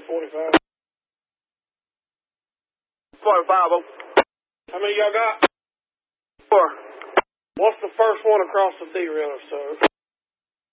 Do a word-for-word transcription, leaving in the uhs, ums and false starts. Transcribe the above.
twenty-five. twenty-five. How many y'all got? Four. What's the first one across the derailleur, sir?